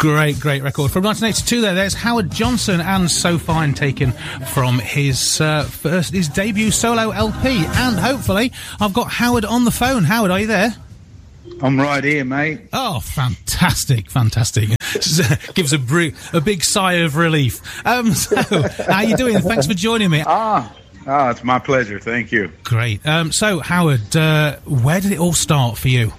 Great record. From 1982 there's Howard Johnson and So Fine, taken from his debut solo LP. And hopefully I've got Howard on the phone. Howard, are you there? I'm right here, mate. Oh, fantastic. Gives a big sigh of relief. So, how you doing? Thanks for joining me. It's my pleasure. Thank you. Great. So, Howard, where did it all start for you?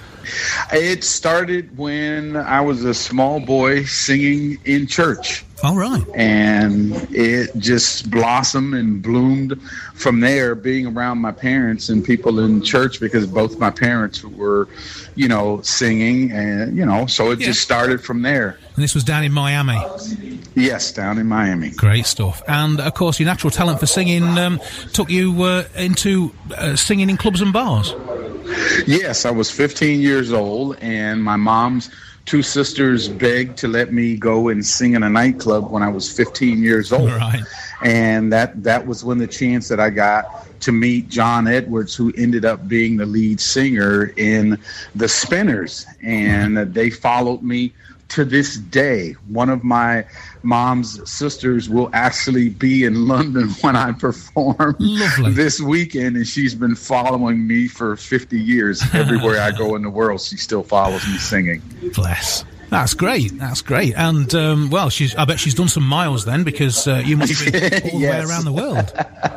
It started when I was a small boy singing in church. All right. And it just blossomed and bloomed from there, being around my parents and people in church, because both my parents were, singing, and, so it just started from there. And this was down in Miami? Yes, down in Miami. Great stuff. And, of course, your natural talent for singing took you into singing in clubs and bars. Yes, I was 15 years old, and my mom's two sisters begged to let me go and sing in a nightclub when I was 15 years old. Right. And that was when the chance that I got to meet John Edwards, who ended up being the lead singer in the Spinners. And they followed me to this day. One of my mom's sisters will actually be in London when I perform this weekend, and she's been following me for 50 years. Everywhere I go in the world, she still follows me singing. Bless. That's great. And, I bet she's done some miles then, because you must have been all the way around the world.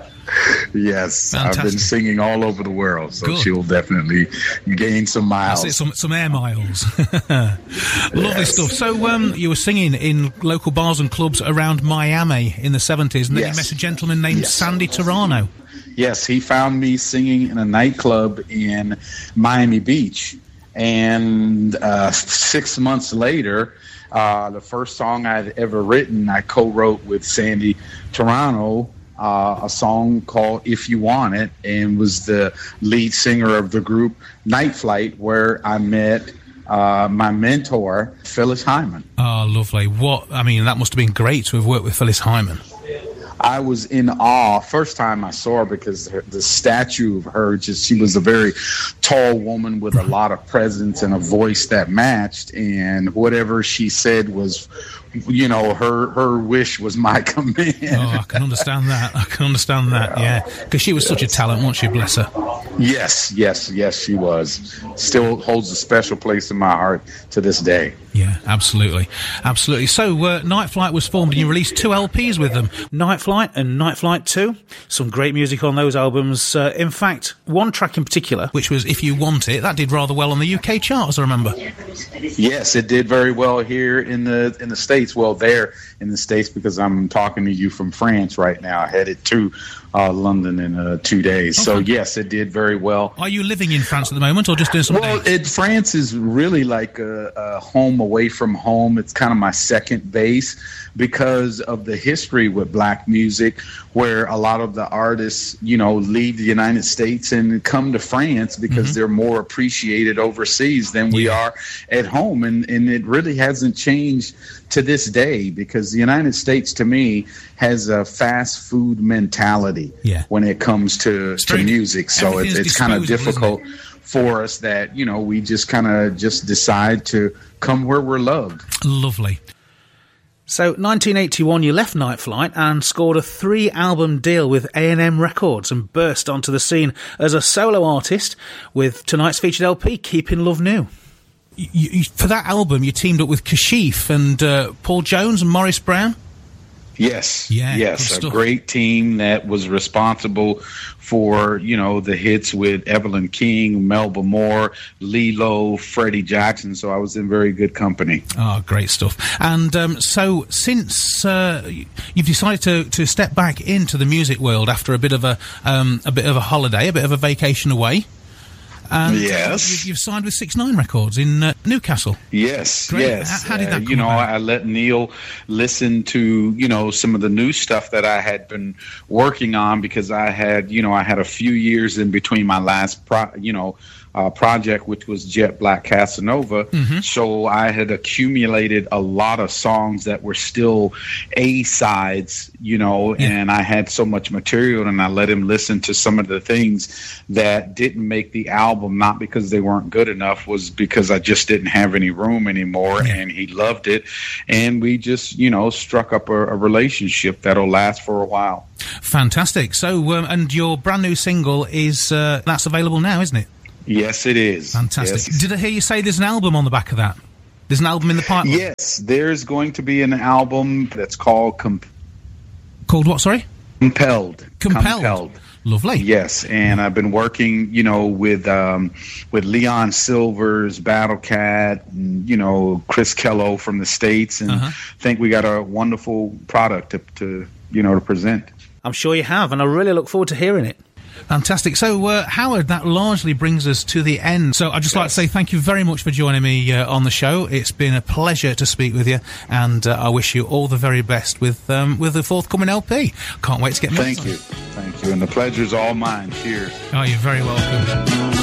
Yes, fantastic. I've been singing all over the world, so she'll definitely gain some miles. That's it, some air miles. Lovely stuff. So you were singing in local bars and clubs around Miami in the 70s, and then you met a gentleman named Sandy Torano. Yes, he found me singing in a nightclub in Miami Beach, and 6 months later, the first song I'd ever written, I co-wrote with Sandy Torano, a song called If You Want It, and was the lead singer of the group Night Flight, where I met my mentor, Phyllis Hyman. Oh, lovely. That must have been great to have worked with Phyllis Hyman. I was in awe first time I saw her, because the statue of her, she was a very tall woman with a lot of presence and a voice that matched, and whatever she said was, her wish was my command. Oh, I can understand that. Yeah. Because she was such a talent, wasn't she, bless her? Yes, she was. Still holds a special place in my heart to this day. Yeah, absolutely. So, Night Flight was formed, and you released 2 LPs with them, Night Flight and Night Flight 2. Some great music on those albums. In fact, one track in particular, which was If You Want It, that did rather well on the UK chart, as I remember. Yes, it did very well here in the States. Well, there in the States, because I'm talking to you from France right now, headed to London in 2 days. Okay. So, yes, it did very well. Are you living in France at the moment, or just doing some dates? France is really like a home away from home. It's kind of my second base, because of the history with black music, where a lot of the artists, leave the United States and come to France because they're more appreciated overseas than we are at home. And it really hasn't changed to this day, because the United States, to me, has a fast food mentality when it comes to music. So it's kind of difficult for us that, we just kind of decide to come where we're loved. Lovely. So, 1981, you left Night Flight and scored a 3-album deal with A&M Records and burst onto the scene as a solo artist with tonight's featured LP, Keeping Love New. For that album, you teamed up with Kashif and Paul Jones and Morris Brown? Yes, a great team that was responsible for, the hits with Evelyn King, Melba Moore, Lilo, Freddie Jackson, so I was in very good company. Oh, great stuff. And so since you've decided to step back into the music world after a bit of a holiday, a bit of a vacation away, and you've signed with 6ix9ine Records in Newcastle. Yes, great. Yes. How did that come about? I let Neil listen to, some of the new stuff that I had been working on, because I had a few years in between my last, project, which was Jet Black Casanova. So I had accumulated a lot of songs that were still A-sides, and I had so much material, and I let him listen to some of the things that didn't make the album, not because they weren't good enough, was because I just didn't have any room anymore, and he loved it. And we just, struck up a relationship that'll last for a while. Fantastic. So, and your brand new single is, that's available now, isn't it? Yes, it is. Fantastic. Yes. Did I hear you say there's an album on the back of that? There's an album in the pipeline? Yes, there's going to be an album that's called Called what, sorry? Compelled. Lovely. Yes, and I've been working, with Leon Silvers, Battle Cat, and, Chris Kello from the States, and I think we got a wonderful product to present. I'm sure you have, and I really look forward to hearing it. Fantastic. So, Howard, that largely brings us to the end. So I'd just like to say thank you very much for joining me on the show. It's been a pleasure to speak with you, and I wish you all the very best with the forthcoming LP. Can't wait to get more. Thank you. And the pleasure's all mine. Cheers. Oh, you're very welcome.